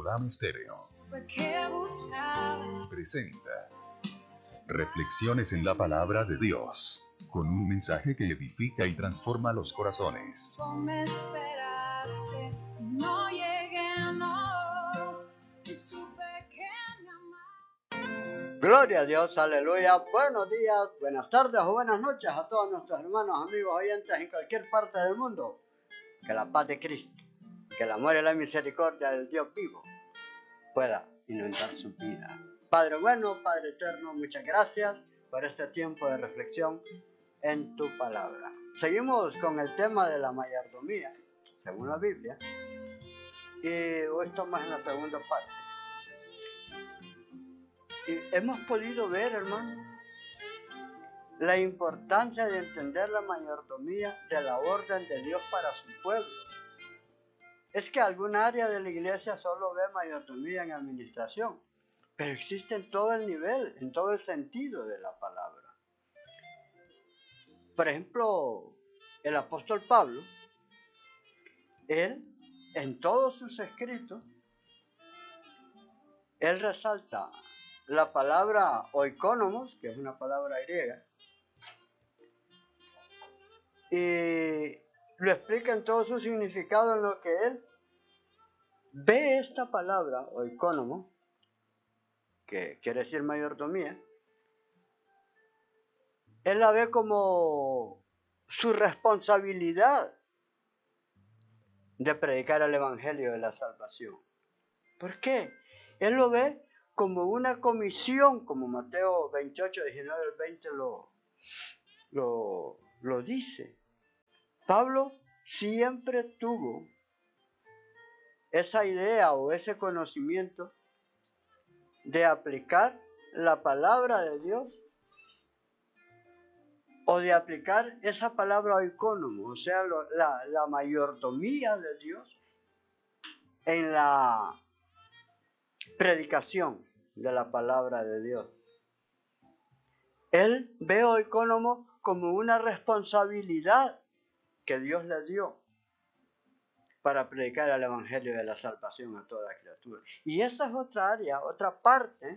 Adame Estéreo presenta Reflexiones en la Palabra de Dios, con un mensaje que edifica y transforma los corazones. Gloria a Dios, aleluya. Buenos días, buenas tardes o buenas noches a todos nuestros hermanos, amigos, oyentes en cualquier parte del mundo. Que la paz de Cristo, que el amor y la misericordia del Dios vivo pueda inundar su vida. Padre bueno, Padre eterno, muchas gracias por este tiempo de reflexión en tu palabra. Seguimos con el tema de la mayordomía, según la Biblia, y hoy estamos en la segunda parte. Y hemos podido ver, hermano, la importancia de entender la mayordomía de la orden de Dios para su pueblo. Es que alguna área de la iglesia solo ve mayordomía en administración, pero existe en todo el nivel, en todo el sentido de la palabra. Por ejemplo, el apóstol Pablo, él en todos sus escritos, él resalta la palabra oikonomos, que es una palabra griega, y lo explica en todo su significado en lo que él ve esta palabra oikonomos, que quiere decir mayordomía. Él la ve como su responsabilidad de predicar el evangelio de la salvación. ¿Por qué? Él lo ve como una comisión, como Mateo 28, 19 al 20 lo dice. Pablo siempre tuvo esa idea o ese conocimiento de aplicar la palabra de Dios o de aplicar esa palabra oikonomos, o sea, la mayordomía de Dios en la predicación de la palabra de Dios. Él ve oikonomos como una responsabilidad que Dios le dio para predicar el evangelio de la salvación a toda criatura. Y esa es otra área, otra parte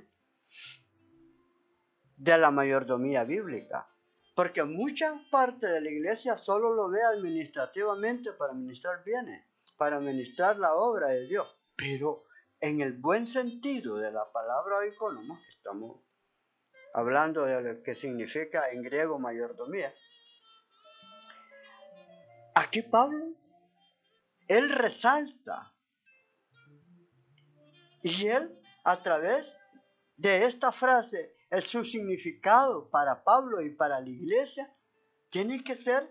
de la mayordomía bíblica. Porque mucha parte de la iglesia solo lo ve administrativamente para administrar bienes, para administrar la obra de Dios. Pero en el buen sentido de la palabra oikonomos, que estamos hablando de lo que significa en griego mayordomía, aquí Pablo, él resalta y él a través de esta frase, su significado para Pablo y para la iglesia, tiene que ser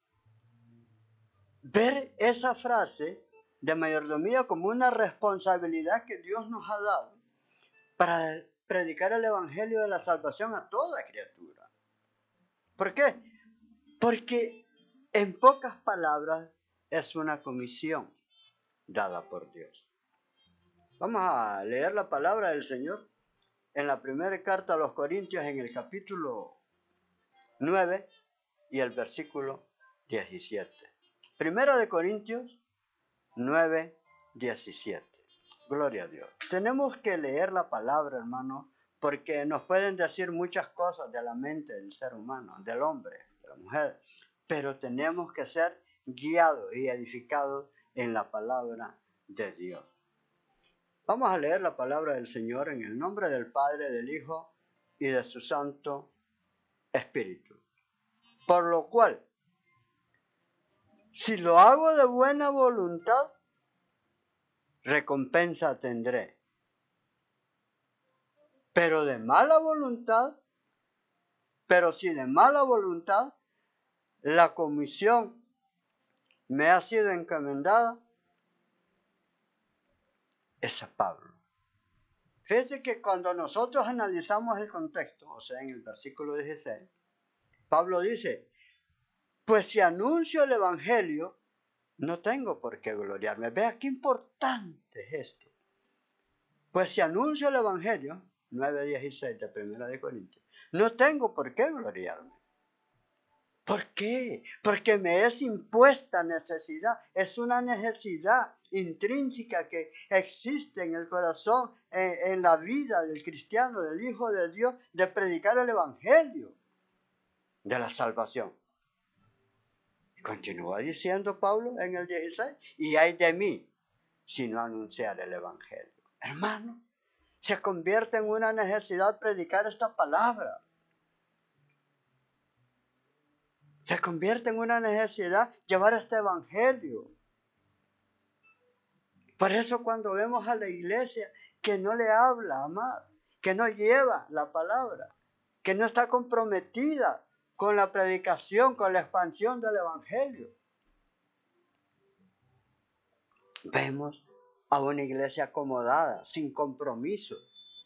ver esa frase de mayordomía como una responsabilidad que Dios nos ha dado para predicar el evangelio de la salvación a toda criatura. ¿Por qué? Porque en pocas palabras es una comisión dada por Dios. Vamos a leer la palabra del Señor en la primera carta a los Corintios, en el capítulo 9 y el versículo 17. Primera de Corintios 9, 17. Gloria a Dios. Tenemos que leer la palabra, hermano, porque nos pueden decir muchas cosas de la mente del ser humano, del hombre, de la mujer, pero tenemos que ser guiados y edificados en la palabra de Dios. Vamos a leer la palabra del Señor en el nombre del Padre, del Hijo y de su Santo Espíritu. Por lo cual, si lo hago de buena voluntad, recompensa tendré. Pero si de mala voluntad, la comisión me ha sido encomendada, es a Pablo. Fíjense que cuando nosotros analizamos el contexto, o sea, en el versículo 16, Pablo dice, pues si anuncio el evangelio, no tengo por qué gloriarme. Vea qué importante es esto. Pues si anuncio el evangelio, 9:16 de Primera de Corintios, no tengo por qué gloriarme. ¿Por qué? Porque me es impuesta necesidad. Es una necesidad intrínseca que existe en el corazón, en la vida del cristiano, del Hijo de Dios, de predicar el Evangelio de la salvación. Continúa diciendo Pablo en el 16, y ay de mí si no anunciar el Evangelio. Hermano, se convierte en una necesidad predicar esta palabra. Se convierte en una necesidad llevar este Evangelio. Por eso cuando vemos a la iglesia que no le habla, amar, que no lleva la palabra, que no está comprometida con la predicación, con la expansión del Evangelio, vemos a una iglesia acomodada, sin compromiso.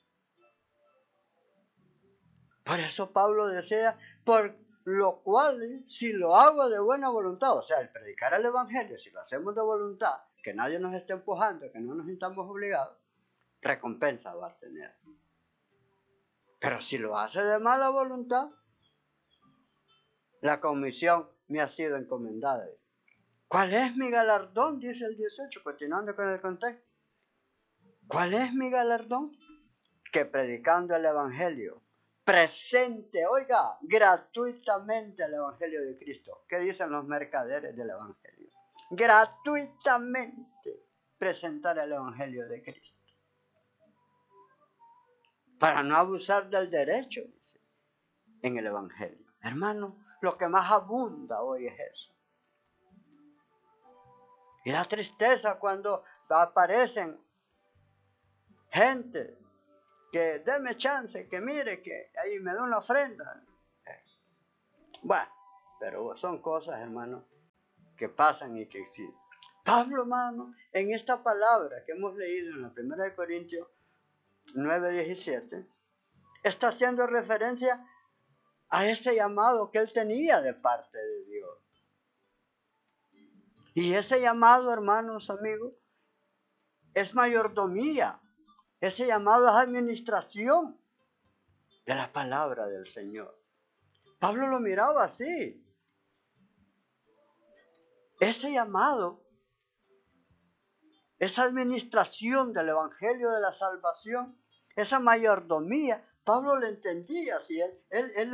Por eso Pablo decía, por lo cual, si lo hago de buena voluntad, o sea, el predicar el Evangelio, si lo hacemos de voluntad, que nadie nos esté empujando, que no nos sintamos obligados, recompensa va a tener. Pero si lo hace de mala voluntad, la comisión me ha sido encomendada. ¿Cuál es mi galardón? Dice el 18, continuando con el contexto. ¿Cuál es mi galardón? Que predicando el Evangelio, presente, oiga, gratuitamente el Evangelio de Cristo. ¿Qué dicen los mercaderes del Evangelio? Gratuitamente presentar el Evangelio de Cristo. Para no abusar del derecho, dice, en el Evangelio. Hermano, lo que más abunda hoy es eso. Y da tristeza cuando aparecen gente que deme chance, que mire, que ahí me da una ofrenda. Bueno, pero son cosas, hermano, que pasan y que existen. Pablo, hermano, en esta palabra que hemos leído en la 1 Corintios 9:17, está haciendo referencia a ese llamado que él tenía de parte de Dios. Y ese llamado, hermanos, amigos, es mayordomía. Ese llamado es administración de la palabra del Señor. Pablo lo miraba así. Ese llamado, esa administración del Evangelio de la salvación, esa mayordomía, Pablo lo entendía así. Él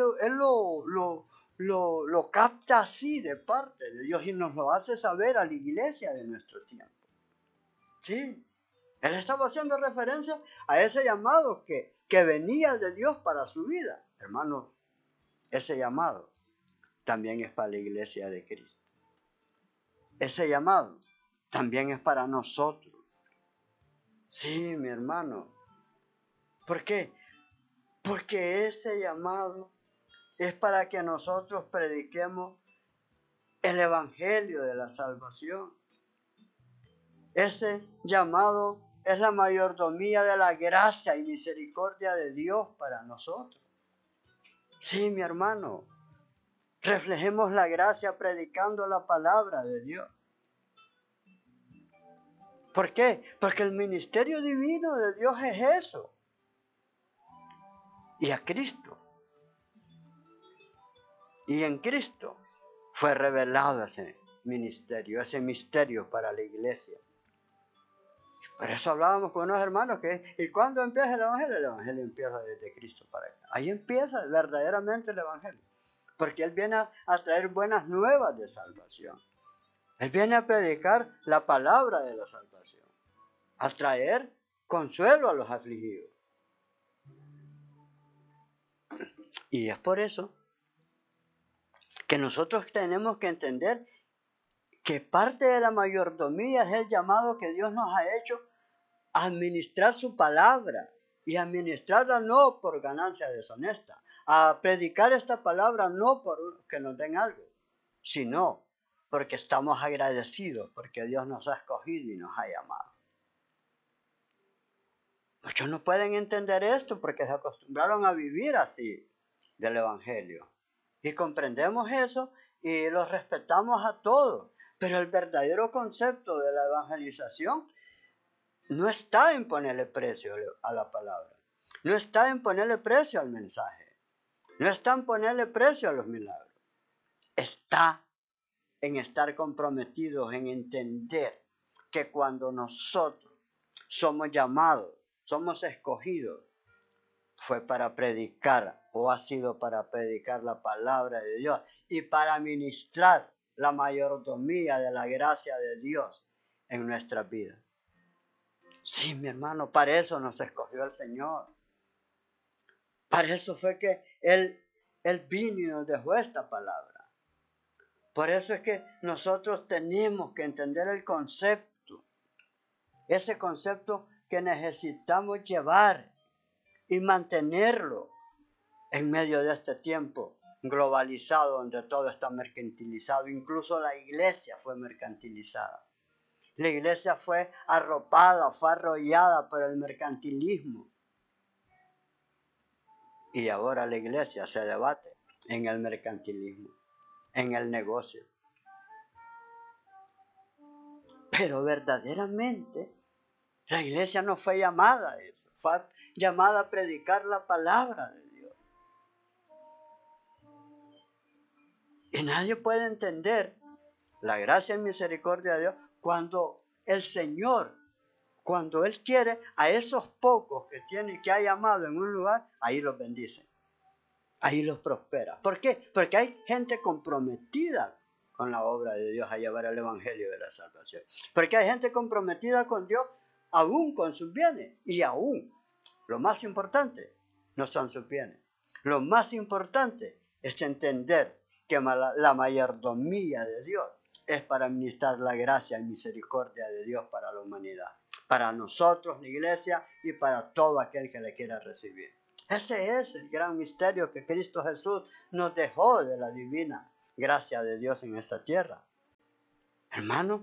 lo capta así de parte de Dios y nos lo hace saber a la iglesia de nuestro tiempo. Sí, él estaba haciendo referencia a ese llamado que venía de Dios para su vida. Hermano, ese llamado también es para la iglesia de Cristo. Ese llamado también es para nosotros. Sí, mi hermano. ¿Por qué? Porque ese llamado es para que nosotros prediquemos el Evangelio de la salvación. Ese llamado es la mayordomía de la gracia y misericordia de Dios para nosotros. Sí, mi hermano. Reflejemos la gracia predicando la palabra de Dios. ¿Por qué? Porque el ministerio divino de Dios es eso. Y a Cristo. Y en Cristo fue revelado ese ministerio, ese misterio para la iglesia. Por eso hablábamos con unos hermanos que, ¿y cuándo empieza el Evangelio? El Evangelio empieza desde Cristo para acá. Ahí empieza verdaderamente el Evangelio. Porque Él viene a traer buenas nuevas de salvación. Él viene a predicar la palabra de la salvación. A traer consuelo a los afligidos. Y es por eso que nosotros tenemos que entender que parte de la mayordomía es el llamado que Dios nos ha hecho a administrar su palabra y administrarla no por ganancia deshonesta, a predicar esta palabra no por que nos den algo, sino porque estamos agradecidos, porque Dios nos ha escogido y nos ha llamado. Muchos no pueden entender esto porque se acostumbraron a vivir así del Evangelio. Y comprendemos eso y los respetamos a todos. Pero el verdadero concepto de la evangelización no está en ponerle precio a la palabra. No está en ponerle precio al mensaje. No está en ponerle precio a los milagros. está en estar comprometidos, en entender que cuando nosotros somos llamados, somos escogidos, fue para predicar o ha sido para predicar la palabra de Dios y para ministrar la mayordomía de la gracia de Dios en nuestras vidas. Sí, mi hermano, para eso nos escogió el Señor. Para eso fue que Él vino y nos dejó esta palabra. Por eso es que nosotros tenemos que entender el concepto, ese concepto que necesitamos llevar y mantenerlo en medio de este tiempo globalizado donde todo está mercantilizado. Incluso la iglesia fue mercantilizada. La iglesia fue arropada, fue arrollada por el mercantilismo. Y ahora la iglesia se debate en el mercantilismo, en el negocio. Pero verdaderamente la iglesia no fue llamada a eso, fue llamada a predicar la palabra de Dios. Y nadie puede entender la gracia y misericordia de Dios cuando el Señor, cuando Él quiere a esos pocos que ha llamado en un lugar, ahí los bendice, ahí los prospera. ¿Por qué? Porque hay gente comprometida con la obra de Dios a llevar el evangelio de la salvación. Porque hay gente comprometida con Dios aún con sus bienes. Y aún, lo más importante, no son sus bienes. Lo más importante es entender que la mayordomía de Dios es para administrar la gracia y misericordia de Dios para la humanidad. Para nosotros, la iglesia, y para todo aquel que le quiera recibir. Ese es el gran misterio que Cristo Jesús nos dejó de la divina gracia de Dios en esta tierra. Hermano,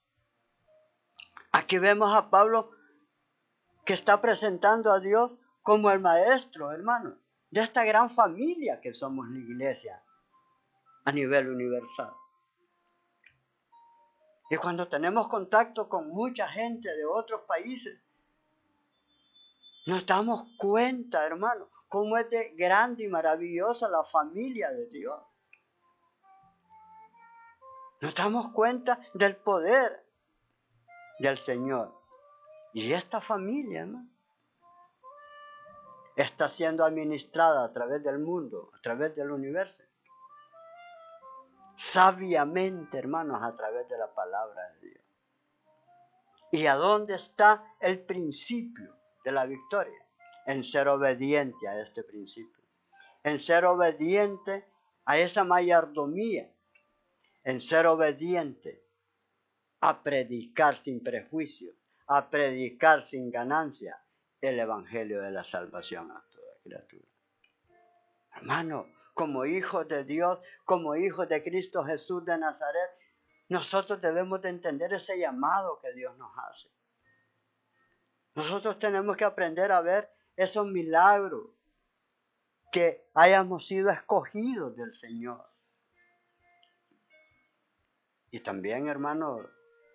aquí vemos a Pablo que está presentando a Dios como el maestro, hermano, de esta gran familia que somos la iglesia a nivel universal. Y cuando tenemos contacto con mucha gente de otros países, nos damos cuenta, hermano, cómo es de grande y maravillosa la familia de Dios. Nos damos cuenta del poder del Señor. Y esta familia, hermano, está siendo administrada a través del mundo, a través del universo. Sabiamente, hermanos, a través de la palabra de Dios. ¿Y a dónde está el principio de la victoria? En ser obediente a este principio. En ser obediente a esa mayordomía. En ser obediente a predicar sin prejuicio, a predicar sin ganancia el evangelio de la salvación a toda criatura. Hermano, como hijos de Dios, como hijos de Cristo Jesús de Nazaret, nosotros debemos de entender ese llamado que Dios nos hace. Nosotros tenemos que aprender a ver esos milagros, que hayamos sido escogidos del Señor. Y también, hermano,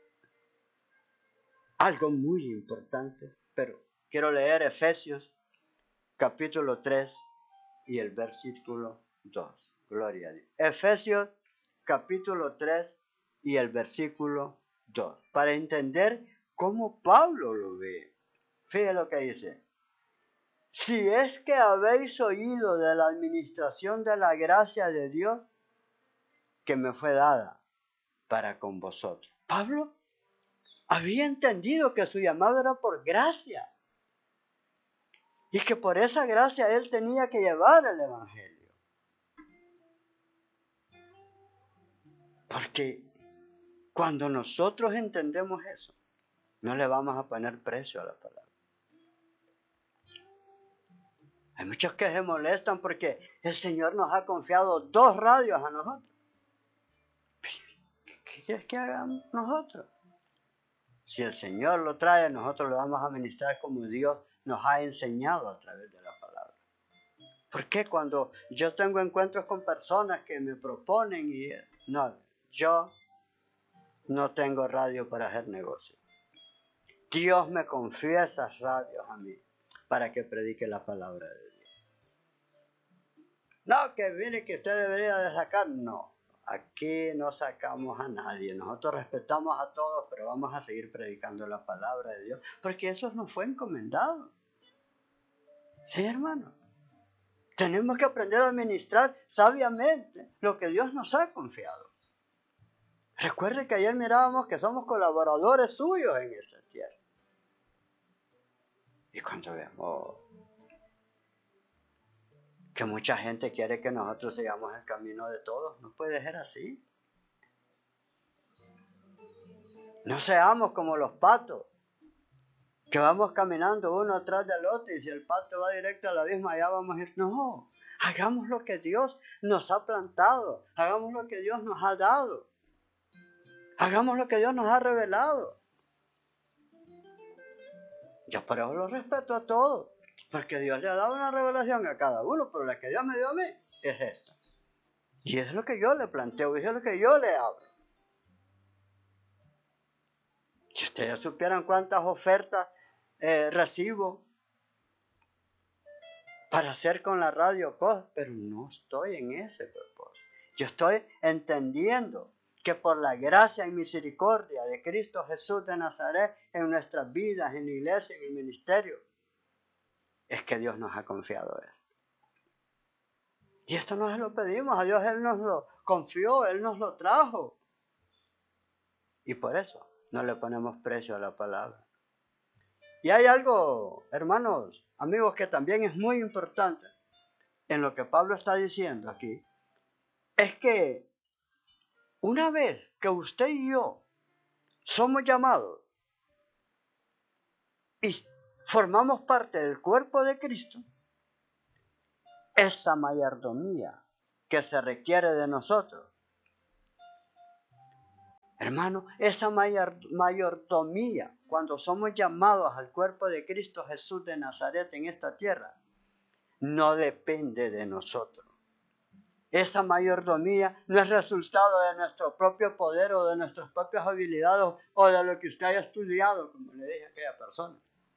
algo muy importante, pero quiero leer Efesios capítulo 3 y el versículo 2. Gloria a Dios. Efesios capítulo 3 y el versículo 2. Para entender cómo Pablo lo ve. Fíjense lo que dice. Si es que habéis oído de la administración de la gracia de Dios que me fue dada para con vosotros. Pablo había entendido que su llamado era por gracia. Y que por esa gracia él tenía que llevar el evangelio. Porque cuando nosotros entendemos eso, no le vamos a poner precio a la palabra. Hay muchos que se molestan porque el Señor nos ha confiado 2 radios a nosotros. ¿Qué quieres que hagamos nosotros? Si el Señor lo trae, nosotros lo vamos a ministrar como Dios nos ha enseñado a través de la palabra. ¿Por qué cuando yo tengo encuentros con personas que me proponen y no, yo no tengo radio para hacer negocio? Dios me confía esas radios a mí para que predique la palabra de Dios. No, que viene que usted debería de sacar, no. aquí no sacamos a nadie. Nosotros respetamos a todos, pero vamos a seguir predicando la palabra de Dios, porque eso nos fue encomendado. Sí, hermano. Tenemos que aprender a administrar sabiamente lo que Dios nos ha confiado. Recuerde que ayer mirábamos que somos colaboradores suyos en esta tierra. Y cuando vemos que mucha gente quiere que nosotros sigamos el camino de todos, no puede ser así. No seamos como los patos, que vamos caminando uno atrás del otro, y si el pato va directo al abismo, allá vamos a ir. No, hagamos lo que Dios nos ha plantado, hagamos lo que Dios nos ha dado, hagamos lo que Dios nos ha revelado. Yo por eso lo respeto a todos, porque Dios le ha dado una revelación a cada uno, pero la que Dios me dio a mí es esta. Y es lo que yo le planteo, y es lo que yo le hablo. Si ustedes supieran cuántas ofertas recibo para hacer con la radio cosas, pero no estoy en ese propósito. Yo estoy entendiendo que por la gracia y misericordia de Cristo Jesús de Nazaret en nuestras vidas, en la iglesia, en el ministerio, es que Dios nos ha confiado esto. Y esto no se lo pedimos a Dios, Él nos lo confió, Él nos lo trajo. Y por eso no le ponemos precio a la palabra. Y hay algo, hermanos, amigos, que también es muy importante en lo que Pablo está diciendo aquí, es que una vez que usted y yo somos llamados y formamos parte del cuerpo de Cristo, esa mayordomía que se requiere de nosotros, hermano, esa mayordomía, cuando somos llamados al cuerpo de Cristo Jesús de Nazaret en esta tierra, no depende de nosotros. Esa mayordomía no es resultado de nuestro propio poder o de nuestras propias habilidades o de lo que usted haya estudiado, como le dije a aquella persona.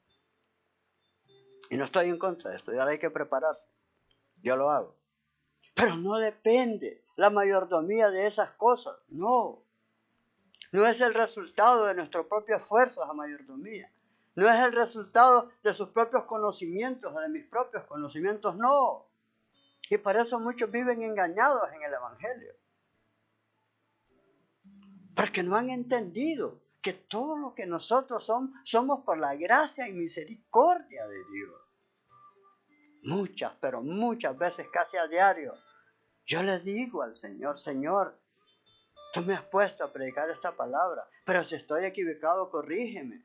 Y no estoy en contra de estudiar, hay que prepararse. Yo lo hago. Pero no depende la mayordomía de esas cosas, no. No es el resultado de nuestro propio esfuerzo esa mayordomía. No es el resultado de sus propios conocimientos o de mis propios conocimientos, no. Y por eso muchos viven engañados en el Evangelio. Porque no han entendido que todo lo que nosotros somos por la gracia y misericordia de Dios. Muchas, pero muchas veces, casi a diario, yo le digo al Señor, Señor, tú me has puesto a predicar esta palabra, pero si estoy equivocado, corrígeme.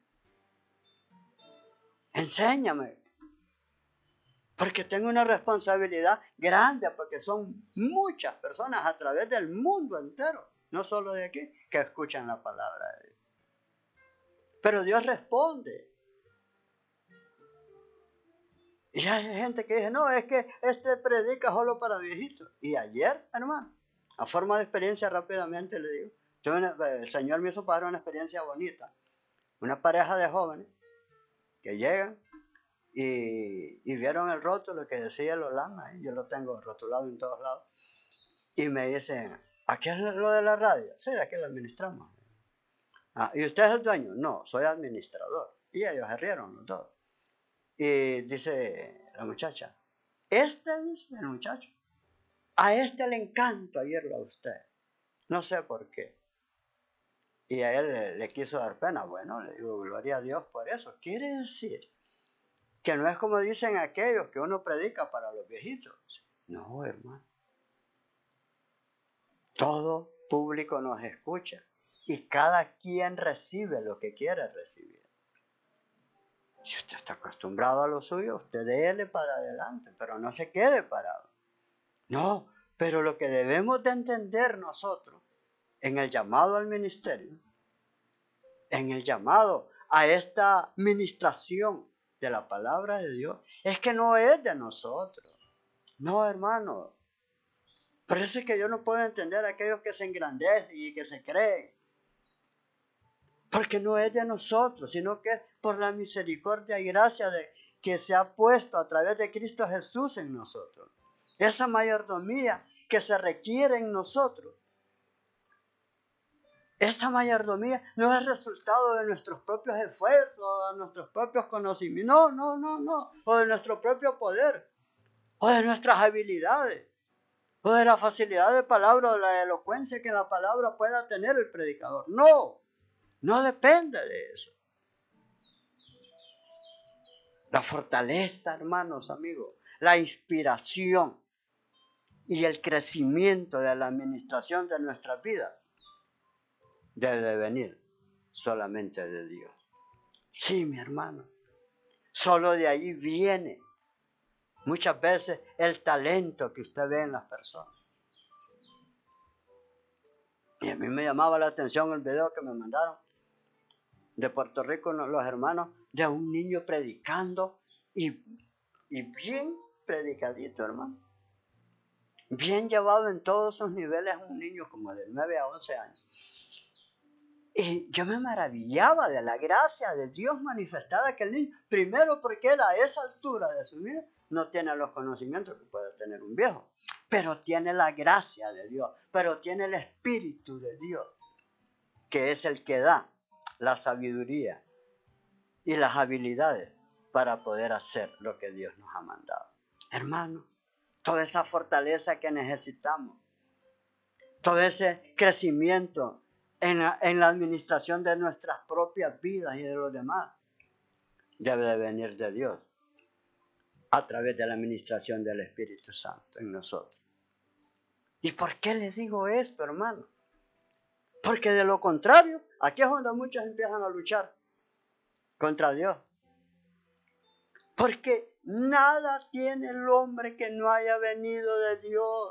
Enséñame. Porque tengo una responsabilidad grande, porque son muchas personas a través del mundo entero, no solo de aquí, que escuchan la palabra de Dios. Pero Dios responde. Y hay gente que dice, no, es que este predica solo para viejitos. Y ayer, hermano, a forma de experiencia rápidamente le digo, el Señor me hizo pasar una experiencia bonita. Una pareja de jóvenes que llegan y vieron el rótulo que decía el Holanda, yo lo tengo rotulado en todos lados, y me dicen, ¿aquí es lo de la radio? Sí, de aquí lo administramos. ¿Y usted es el dueño? No, soy administrador. Y ellos se rieron los dos. Y dice la muchacha, este dice el muchacho, a este le encanta oírlo a usted, no sé por qué. Y a él le quiso dar pena. Bueno, le digo, gloria a Dios por eso. Quiere decir que no es como dicen aquellos que uno predica para los viejitos. No, hermano. Todo público nos escucha y cada quien recibe lo que quiere recibir. Si usted está acostumbrado a lo suyo, usted déle para adelante, pero no se quede parado. No, pero lo que debemos de entender nosotros en el llamado al ministerio, en el llamado a esta ministración de la palabra de Dios, es que no es de nosotros. No, hermano. Por eso es que yo no puedo entender a aquellos que se engrandecen y que se creen. Porque no es de nosotros, sino que es por la misericordia y gracia que se ha puesto a través de Cristo Jesús en nosotros. Esa mayordomía que se requiere en nosotros Esa mayordomía no es resultado de nuestros propios esfuerzos, de nuestros propios conocimientos, no, o de nuestro propio poder, o de nuestras habilidades, o de la facilidad de palabra, o de la elocuencia que la palabra pueda tener el predicador. No depende de eso. La fortaleza, hermanos, amigos, la inspiración y el crecimiento de la administración de nuestra vida debe de venir solamente de Dios. Sí, mi hermano, solo de ahí viene muchas veces el talento que usted ve en las personas. Y a mí me llamaba la atención el video que me mandaron de Puerto Rico, los hermanos, de un niño predicando y bien predicadito, hermano. Bien llevado en todos sus niveles, un niño como de 9 a 11 años. Y yo me maravillaba de la gracia de Dios manifestada que el niño, primero porque él a esa altura de su vida no tiene los conocimientos que puede tener un viejo, pero tiene la gracia de Dios, pero tiene el Espíritu de Dios, que es el que da la sabiduría y las habilidades para poder hacer lo que Dios nos ha mandado. Hermano, toda esa fortaleza que necesitamos, todo ese crecimiento en la administración de nuestras propias vidas y de los demás, debe de venir de Dios a través de la administración del Espíritu Santo en nosotros. ¿Y por qué les digo esto, hermano? Porque de lo contrario, aquí es donde muchos empiezan a luchar contra Dios. Porque nada tiene el hombre que no haya venido de Dios.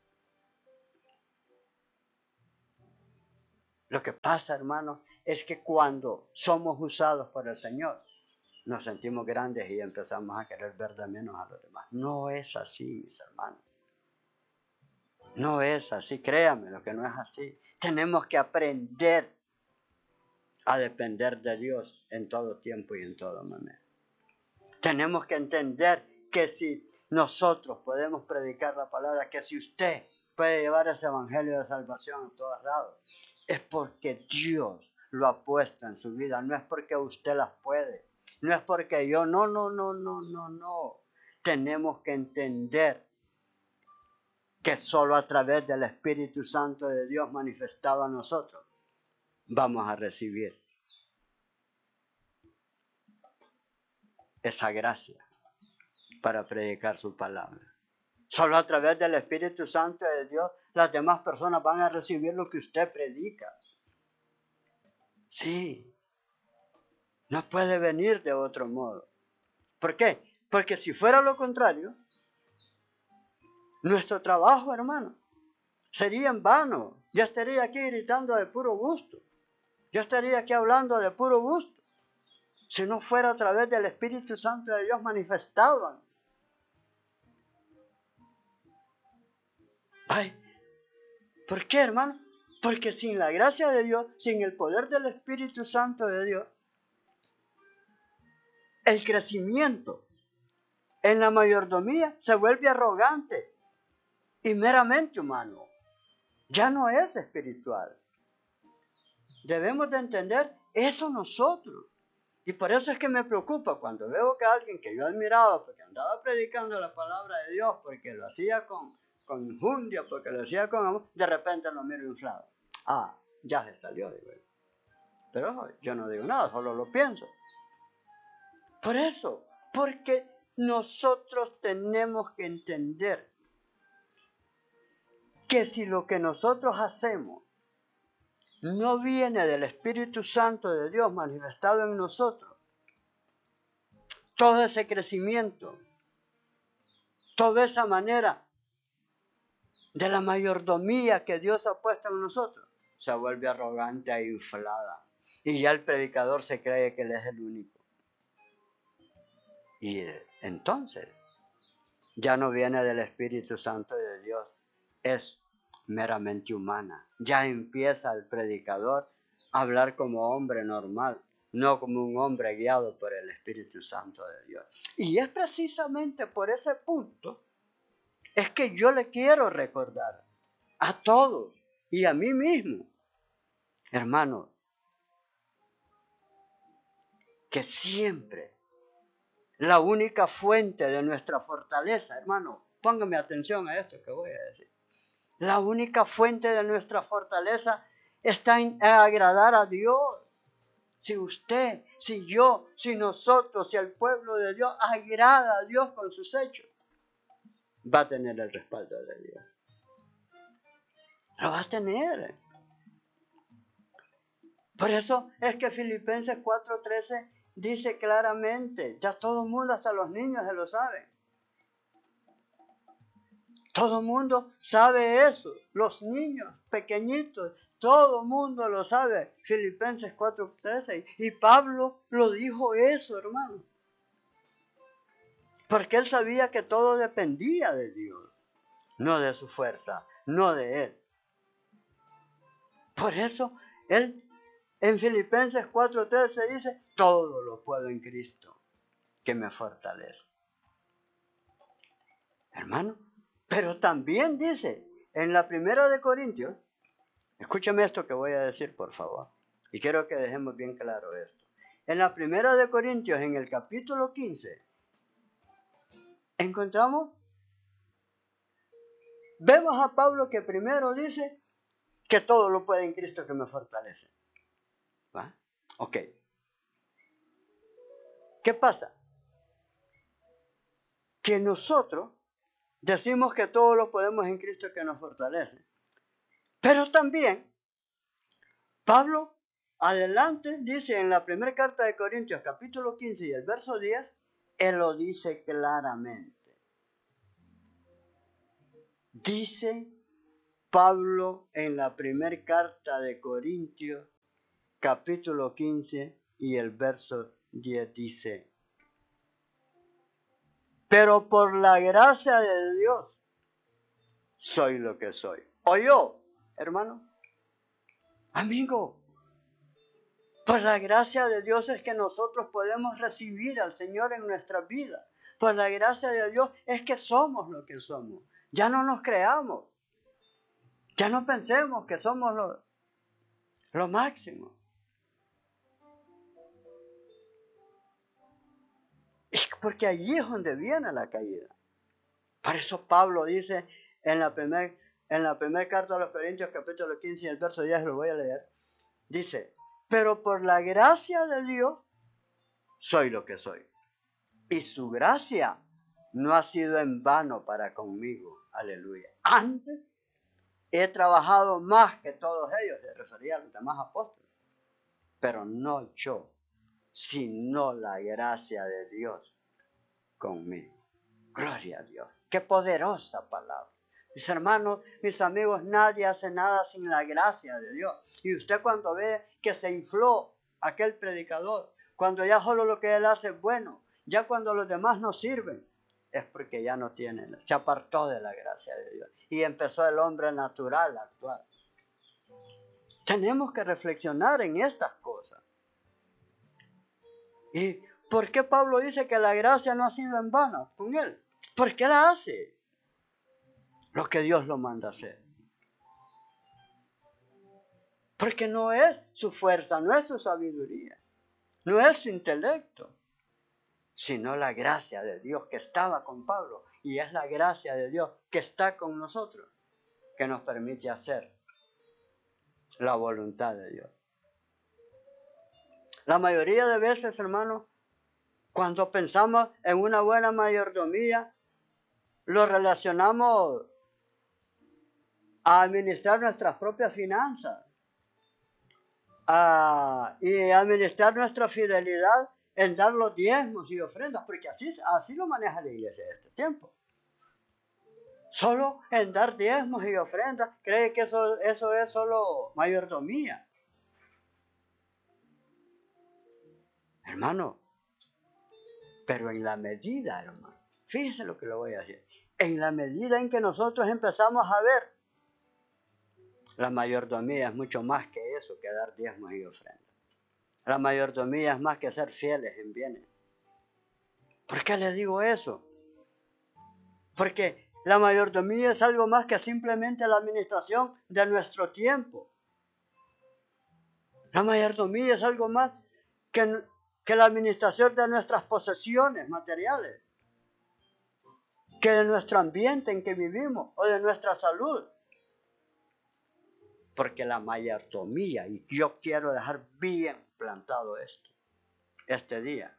Lo que pasa, hermano, es que cuando somos usados por el Señor, nos sentimos grandes y empezamos a querer ver de menos a los demás. No es así, mis hermanos. No es así, créanme, lo que no es así. Tenemos que aprender a depender de Dios en todo tiempo y en toda manera. Tenemos que entender que si nosotros podemos predicar la palabra, que si usted puede llevar ese evangelio de salvación a todos lados, es porque Dios lo ha puesto en su vida, no es porque usted las puede, no es porque yo, no. Tenemos que entender que solo a través del Espíritu Santo de Dios manifestado a nosotros vamos a recibir esa gracia para predicar su palabra. Solo a través del Espíritu Santo de Dios las demás personas van a recibir lo que usted predica. Sí, no puede venir de otro modo. ¿Por qué? Porque si fuera lo contrario, nuestro trabajo, hermano, sería en vano. Yo estaría aquí gritando de puro gusto. Yo estaría aquí hablando de puro gusto. Si no fuera a través del Espíritu Santo de Dios manifestado. Ay, ¿por qué, hermano? Porque sin la gracia de Dios, sin el poder del Espíritu Santo de Dios, el crecimiento en la mayordomía se vuelve arrogante y meramente humano. Ya no es espiritual. Debemos de entender eso nosotros. Y por eso es que me preocupa cuando veo que alguien que yo admiraba, porque andaba predicando la palabra de Dios, porque lo hacía con injundia, porque lo hacía con amor, de repente lo miro inflado. Ah, ya se salió, digo yo. Pero yo no digo nada, solo lo pienso. Por eso, porque nosotros tenemos que entender que si lo que nosotros hacemos no viene del Espíritu Santo de Dios manifestado en nosotros, todo ese crecimiento, toda esa manera de la mayordomía que Dios ha puesto en nosotros, se vuelve arrogante e inflada. Y ya el predicador se cree que él es el único. Y entonces, ya no viene del Espíritu Santo de Dios, es meramente humana. Ya empieza el predicador a hablar como hombre normal, no como un hombre guiado por el Espíritu Santo de Dios. Y es precisamente por ese punto es que yo le quiero recordar a todos y a mí mismo Hermano, que siempre la única fuente de nuestra fortaleza, hermano, póngame atención a esto que voy a decir. La única fuente de nuestra fortaleza está en agradar a Dios. Si usted, si yo, si nosotros, si el pueblo de Dios agrada a Dios con sus hechos, va a tener el respaldo de Dios. Lo va a tener. Por eso es que Filipenses 4:13 dice claramente, ya todo el mundo, hasta los niños se lo saben. Todo el mundo sabe eso, los niños pequeñitos, todo el mundo lo sabe. Filipenses 4:13, y Pablo lo dijo eso, hermano. Porque él sabía que todo dependía de Dios, no de su fuerza, no de él. Por eso él en Filipenses 4:13 dice, todo lo puedo en Cristo, que me fortalece. Hermano, pero también dice en la primera de Corintios, escúchame esto que voy a decir, por favor, y quiero que dejemos bien claro esto. En la primera de Corintios, en el capítulo 15, vemos a Pablo que primero dice que todo lo puede en Cristo que me fortalece. ¿Va? Ok. ¿Qué pasa? Que nosotros decimos que todo lo podemos en Cristo que nos fortalece. Pero también, Pablo, adelante, dice en la primera carta de Corintios, capítulo 15 y el verso 10, él lo dice claramente. Dice Pablo en la primera carta de Corintios, capítulo 15 y el verso 10 dice, pero por la gracia de Dios soy lo que soy. O yo, hermano, amigo, por la gracia de Dios es que nosotros podemos recibir al Señor en nuestra vida. Por la gracia de Dios es que somos lo que somos. Ya no nos creamos. Ya no pensemos que somos lo máximo. Es porque allí es donde viene la caída. Por eso Pablo dice en la primera carta a los Corintios, capítulo 15 y el verso 10, lo voy a leer. Dice, pero por la gracia de Dios soy lo que soy. Y su gracia no ha sido en vano para conmigo. Aleluya. Antes he trabajado más que todos ellos, se refería a los demás apóstoles. Pero no yo, sino la gracia de Dios conmigo. Gloria a Dios. Qué poderosa palabra. Mis hermanos, mis amigos, nadie hace nada sin la gracia de Dios. Y usted cuando ve que se infló aquel predicador, cuando ya solo lo que él hace es bueno, ya cuando los demás no sirven, es porque ya no tienen, se apartó de la gracia de Dios. Y empezó el hombre natural a actuar. Tenemos que reflexionar en estas cosas. ¿Y por qué Pablo dice que la gracia no ha sido en vano con él? Porque él hace lo que Dios lo manda a hacer. Porque no es su fuerza, no es su sabiduría, no es su intelecto, sino la gracia de Dios que estaba con Pablo. Y es la gracia de Dios que está con nosotros, que nos permite hacer la voluntad de Dios. La mayoría de veces, hermanos, cuando pensamos en una buena mayordomía, lo relacionamos a administrar nuestras propias finanzas y administrar nuestra fidelidad en dar los diezmos y ofrendas, porque así lo maneja la iglesia de este tiempo. Solo en dar diezmos y ofrendas, cree que eso es solo mayordomía. Hermano, pero en la medida, hermano, fíjese lo que le voy a decir, en la medida en que nosotros empezamos a ver, la mayordomía es mucho más que eso, que dar diezmos y ofrendas. La mayordomía es más que ser fieles en bienes. ¿Por qué le digo eso? Porque la mayordomía es algo más que simplemente la administración de nuestro tiempo. La mayordomía es algo más que la administración de nuestras posesiones materiales, que de nuestro ambiente en que vivimos o de nuestra salud. Porque la mayordomía, y yo quiero dejar bien plantado esto, este día,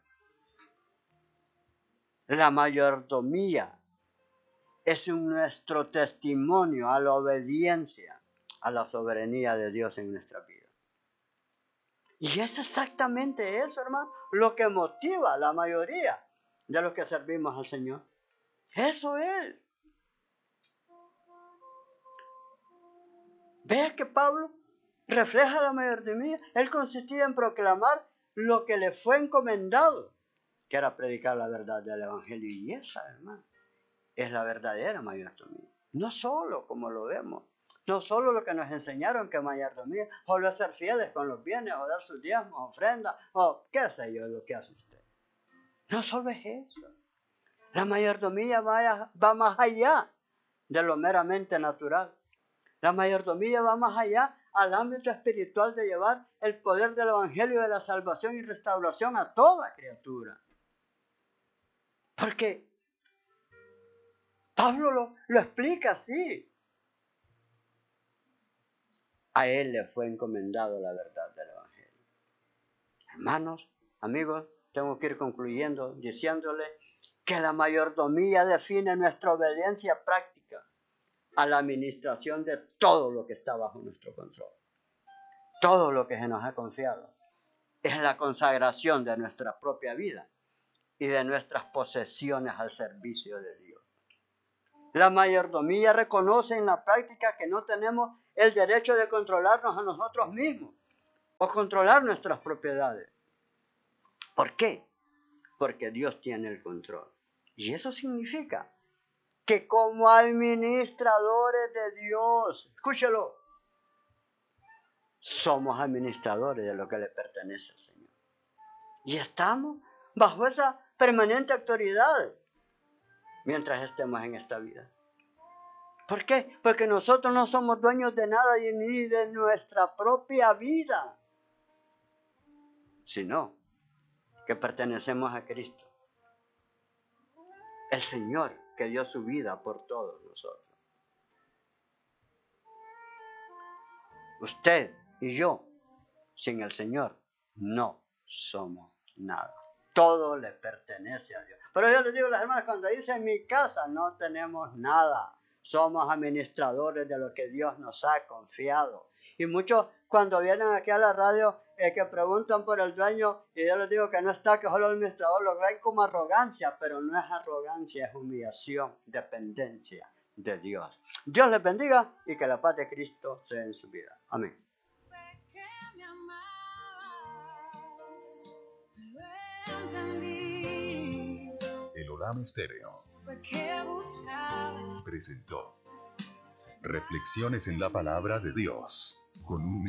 la mayordomía es nuestro testimonio a la obediencia, a la soberanía de Dios en nuestra vida. Y es exactamente eso, hermano, lo que motiva a la mayoría de los que servimos al Señor. Eso es. ¿Ves que Pablo refleja la mayordomía? Él consistía en proclamar lo que le fue encomendado, que era predicar la verdad del Evangelio. Y esa, hermano, es la verdadera mayordomía. No solo como lo vemos, no solo lo que nos enseñaron que mayordomía, o es ser fieles con los bienes, o dar sus diezmos, ofrendas, o qué sé yo, lo que hace usted. No solo es eso. La mayordomía va más allá de lo meramente natural. La mayordomía va más allá al ámbito espiritual de llevar el poder del Evangelio de la salvación y restauración a toda criatura. Porque Pablo lo explica así. A él le fue encomendado la verdad del Evangelio. Hermanos, amigos, tengo que ir concluyendo diciéndole que la mayordomía define nuestra obediencia práctica a la administración de todo lo que está bajo nuestro control. Todo lo que se nos ha confiado es la consagración de nuestra propia vida y de nuestras posesiones al servicio de Dios. La mayordomía reconoce en la práctica que no tenemos el derecho de controlarnos a nosotros mismos o controlar nuestras propiedades. ¿Por qué? Porque Dios tiene el control. Y eso significa que como administradores de Dios, escúchelo, somos administradores de lo que le pertenece al Señor. Y estamos bajo esa permanente autoridad mientras estemos en esta vida. ¿Por qué? Porque nosotros no somos dueños de nada ni de nuestra propia vida, sino que pertenecemos a Cristo, el Señor que dio su vida por todos nosotros. Usted y yo, sin el Señor, no somos nada. Todo le pertenece a Dios. Pero yo les digo a las hermanas, cuando dice en mi casa, no tenemos nada. Somos administradores de lo que Dios nos ha confiado. Y muchos cuando vienen aquí a la radio que preguntan por el dueño, y yo les digo que no está, que solo el administrador, lo ven como arrogancia, pero no es arrogancia, es humillación, dependencia de Dios. Dios les bendiga y que la paz de Cristo sea en su vida. Amén. El Olam Estéreo presentó Reflexiones en la Palabra de Dios con un